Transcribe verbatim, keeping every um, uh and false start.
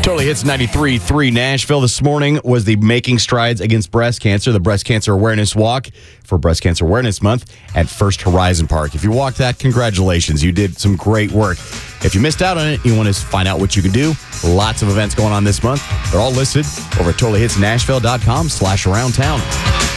Totally Hits ninety-three point three Nashville. This morning was the Making Strides Against Breast Cancer, the Breast Cancer Awareness Walk for Breast Cancer Awareness Month at First Horizon Park. If you walked that, congratulations. You did some great work. If you missed out on it, you want to find out what you can do, lots of events going on this month. They're all listed over at totally hits nashville dot com slash around town.